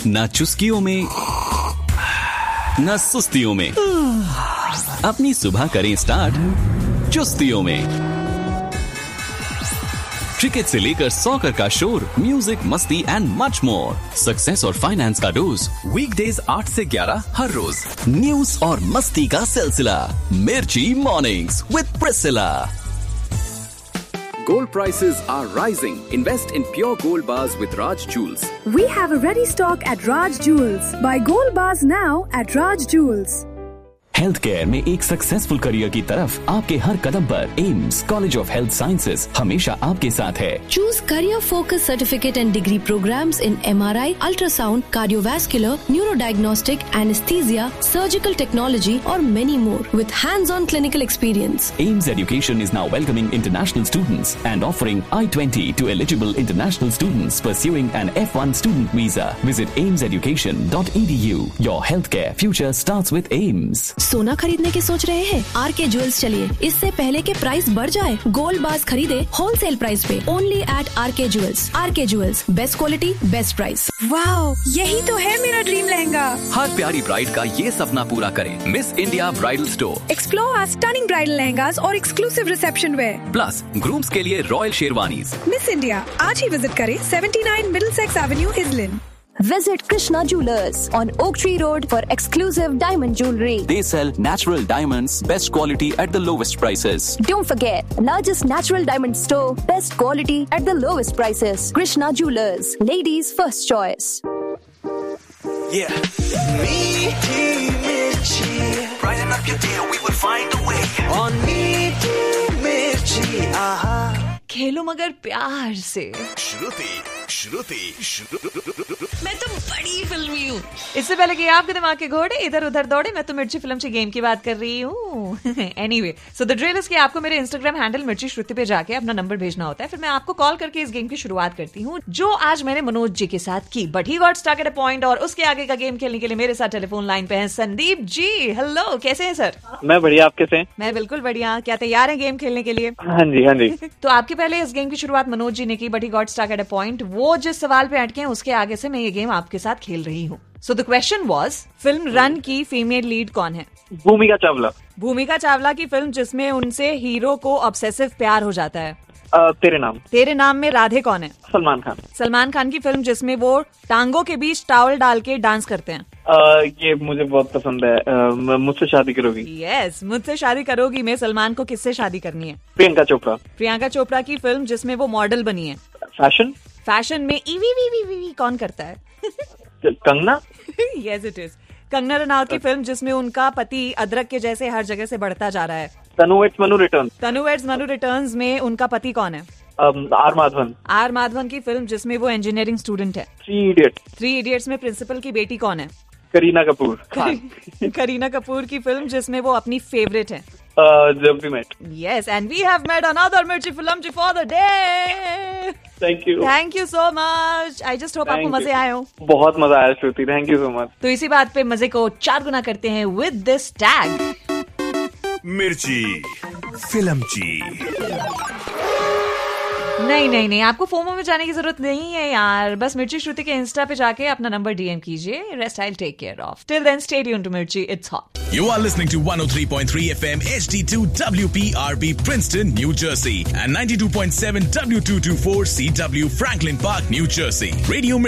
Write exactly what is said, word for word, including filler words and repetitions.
ना चुस्कियों में ना सुस्तियों में, अपनी सुबह करें स्टार्ट चुस्तियों में। क्रिकेट से लेकर सॉकर का शोर, म्यूजिक, मस्ती एंड मच मोर। सक्सेस और फाइनेंस का डोज, वीकडेज आठ से ग्यारह हर रोज। न्यूज और मस्ती का सिलसिला, मिर्ची mornings with Priscilla. Gold prices are rising. Invest in pure gold bars with Raj Jewels. We have a ready stock at Raj Jewels. Buy gold bars now at Raj Jewels. Health care में एक successful career की तरफ आपके हर कदम पर AIIMS college of health sciences हमेशा आपके साथ है। Choose career focused certificate and degree programs in M R I, ultrasound, cardiovascular, neurodiagnostic, anesthesia, surgical technology or many more with hands-on clinical experience. AIMS Education is now welcoming international students and offering I twenty to eligible international students pursuing an F one student visa. Visit ames education dot e d u. Your healthcare future starts with AIMS. सोना खरीदने की सोच रहे हैं? Are के jewels चलिए, इससे पहले के प्राइस बढ़ जाए। गोल्ड बार्स खरीदे होलसेल प्राइस पे ओनली एट आर के ज्वेल्स। आर के jewels, best quality best price. Wow, यही तो है मेरा ड्रीम लहंगा। हर प्यारी ब्राइड का ये सपना पूरा करें miss India bridal store. Explore our stunning bridal lehengas और exclusive reception where. Plus grooms के लिए रॉयल शेरवानीज। मिस इंडिया आज ही विजिट करें seventy nine Middlesex Avenue, इजलिन। Visit Krishna Jewelers on Oak Tree Road for exclusive diamond jewelry. They sell natural diamonds, best quality at the lowest prices. Don't forget, largest natural diamond store, best quality at the lowest prices. Krishna Jewelers, ladies' first choice. Yeah. Meaty Mirchi. Brighten up your day, we will find a way. On Meaty Mirchi, aha. खेलो मगर प्यार से। श्रुति श्रुति श्रुति मैं तो बड़ी फिल्मी हूँ। इससे पहले कि आपके दिमाग के घोड़े इधर उधर दौड़े, मैं तो मिर्ची फिल्म से गेम की बात कर रही हूँ। Anyway, so the drill is कि आपको मेरे इंस्टाग्राम हैंडल मिर्ची श्रुति पे जाके अपना नंबर भेजना होता है, फिर मैं आपको कॉल करके इस गेम की शुरुआत करती हूँ, जो आज मैंने मनोज जी के साथ की। But he got stuck at a point, और उसके आगे का गेम खेलने के लिए मेरे साथ टेलीफोन लाइन पे है संदीप जी। हेलो, कैसे हैं सर? मैं बढ़िया, आप कैसे हैं? मैं बिल्कुल बढ़िया। क्या तैयार है गेम खेलने के लिए? हाँ जी, हाँ जी। तो आपके पहले इस गेम की शुरुआत मनोज जी ने की, but he got stuck at a point. वो जिस सवाल पे अटके हैं उसके आगे से मैं ये गेम आपके साथ खेल रही हूँ। So the question was, film run की फीमेल लीड कौन है? भूमिका चावला। भूमिका चावला की फिल्म जिसमें उनसे हीरो को ऑब्सेसिव प्यार हो जाता है? आ, तेरे नाम। तेरे नाम में राधे कौन है? सलमान खान। सलमान खान की फिल्म जिसमें वो टांगों के बीच टॉवल डाल के डांस करते हैं? आ, ये मुझे बहुत पसंद है, मुझसे शादी करोगी। यस, मुझसे शादी करोगी में सलमान को किससे शादी करनी है? प्रियंका चोपड़ा। प्रियंका चोपड़ा की फिल्म जिसमें वो मॉडल बनी है? फैशन। फैशन में EV we we we we कौन करता है? Kangana. Yes it is. Kangana Ranaut की फिल्म जिसमें उनका पति अदरक के जैसे हर जगह से बढ़ता जा रहा है? तनु वेड्स मनु रिटर्न्स। तनु वेड्स मनु रिटर्न्स में उनका पति कौन है? आर माधवन। आर माधवन की फिल्म जिसमें वो इंजीनियरिंग स्टूडेंट है? Three idiot. थ्री इडियट्स में प्रिंसिपल की बेटी कौन है? करीना कपूर। करीना कपूर की फिल्म जिसमें वो अपनी फेवरेट है? जब we met. Yes, and we have made another मिर्ची film for the day. Thank you, thank you so much. I just hope आपको मजे आए हो। बहुत मजा आया श्रुति, थैंक यू सो मच। तो इसी बात पे मजे को चार गुना करते हैं विद दिस टैग मिर्ची फिल्मची। नहीं नहीं नहीं, आपको फोमो में जाने की जरूरत नहीं है यार, बस मिर्ची श्रुति के इंस्टा पे जाके अपना नंबर डीएम कीजिए। Rest I will take care of. Till then stay tuned to मिर्ची, it's hot. You are listening to one oh three point three F M H D two W P R B Princeton, New Jersey and ninety-two point seven W two twenty-four C W Franklin Park, New Jersey. Radio